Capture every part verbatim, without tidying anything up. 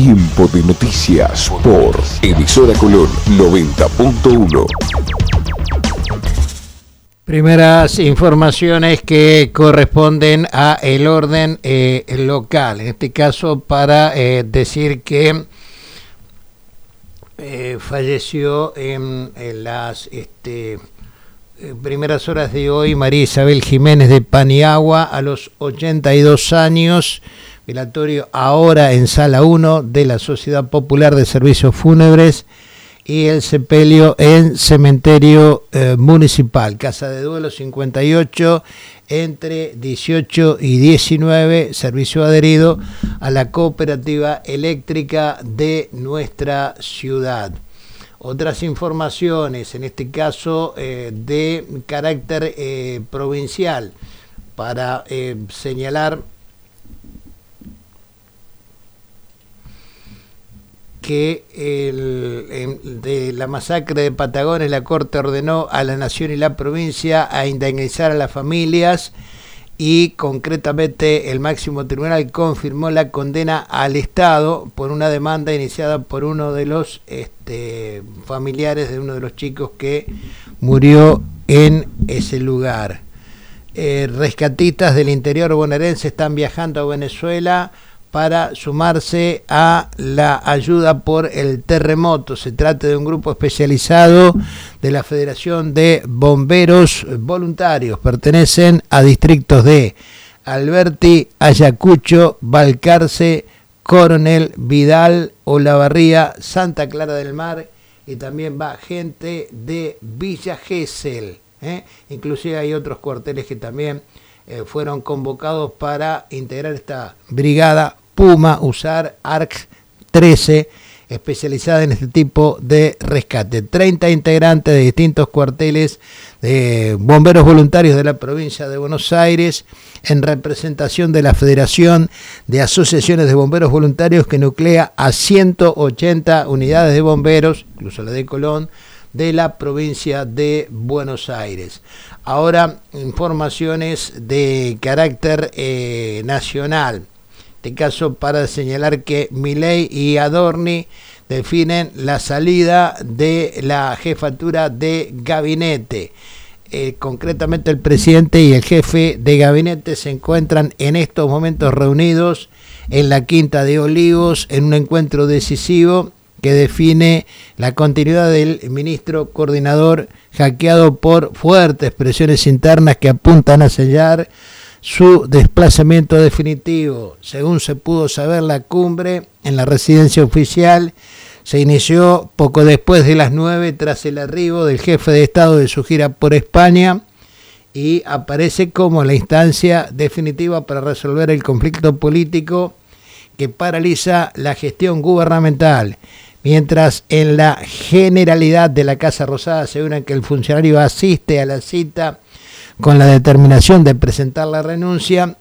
Tiempo de noticias por Emisora Colón noventa punto uno. Primeras informaciones que corresponden a el orden eh, local, en este caso para eh, decir que eh, falleció en, en las este, primeras horas de hoy María Isabel Jiménez de Paniagua a los ochenta y dos años, velatorio ahora en Sala uno de la Sociedad Popular de Servicios Fúnebres, y el sepelio en Cementerio eh, Municipal, Casa de Duelo cincuenta y ocho, entre dieciocho y diecinueve, servicio adherido a la Cooperativa Eléctrica de nuestra ciudad. Otras informaciones, en este caso eh, de carácter eh, provincial, para eh, señalar que el, el, de la masacre de Patagones, la Corte ordenó a la Nación y la provincia a indemnizar a las familias, y concretamente el máximo tribunal confirmó la condena al Estado por una demanda iniciada por uno de los este, familiares de uno de los chicos que murió en ese lugar. Eh, rescatistas del interior bonaerense están viajando a Venezuela para sumarse a la ayuda por el terremoto. Se trata de un grupo especializado de la Federación de Bomberos Voluntarios. Pertenecen a distritos de Alberti, Ayacucho, Balcarce, Coronel, Vidal, Olavarría, Santa Clara del Mar, y también va gente de Villa Gesell. ¿eh? Inclusive hay otros cuarteles que también eh, fueron convocados para integrar esta brigada Puma, usar A R C trece, especializada en este tipo de rescate. treinta integrantes de distintos cuarteles de bomberos voluntarios de la provincia de Buenos Aires, en representación de la Federación de Asociaciones de Bomberos Voluntarios, que nuclea a ciento ochenta unidades de bomberos, incluso la de Colón, de la provincia de Buenos Aires. Ahora, informaciones de carácter eh, nacional. En este caso, para señalar que Milei y Adorni definen la salida de la jefatura de gabinete. Eh, concretamente, el presidente y el jefe de gabinete se encuentran en estos momentos reunidos en la Quinta de Olivos en un encuentro decisivo que define la continuidad del ministro coordinador, hackeado por fuertes presiones internas que apuntan a sellar su desplazamiento definitivo. Según se pudo saber, la cumbre en la residencia oficial se inició poco después de las nueve, tras el arribo del jefe de Estado de su gira por España, y aparece como la instancia definitiva para resolver el conflicto político que paraliza la gestión gubernamental. Mientras en la generalidad de la Casa Rosada aseguran que el funcionario asiste a la cita con la determinación de presentar la renuncia,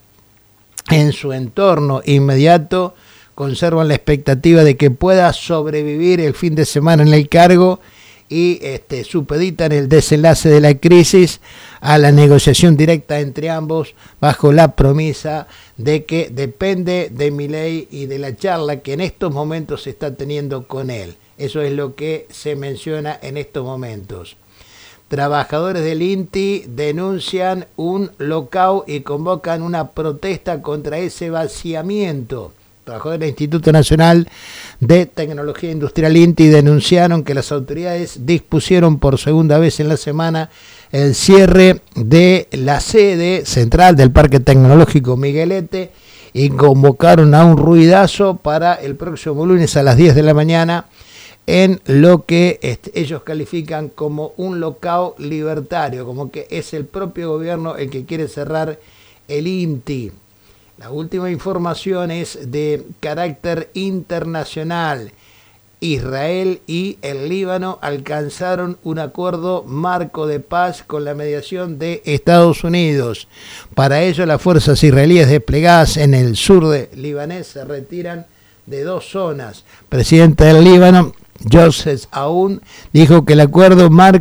en su entorno inmediato conservan la expectativa de que pueda sobrevivir el fin de semana en el cargo, y este, supeditan el desenlace de la crisis a la negociación directa entre ambos, bajo la promesa de que depende de Milei y de la charla que en estos momentos se está teniendo con él. Eso es lo que se menciona en estos momentos. Trabajadores del I N T I denuncian un lockout y convocan una protesta contra ese vaciamiento. Trabajadores del Instituto Nacional de Tecnología Industrial I N T I denunciaron que las autoridades dispusieron por segunda vez en la semana el cierre de la sede central del Parque Tecnológico Miguelete, y convocaron a un ruidazo para el próximo lunes a las diez de la mañana, en lo que este, ellos califican como un lockout libertario, como que es el propio gobierno el que quiere cerrar el I N T I. La última información es de carácter internacional. Israel y el Líbano alcanzaron un acuerdo marco de paz con la mediación de Estados Unidos. Para ello, las fuerzas israelíes desplegadas en el sur de libanés se retiran de dos zonas. El presidente del Líbano, Joseph Aoun, dijo que el acuerdo marco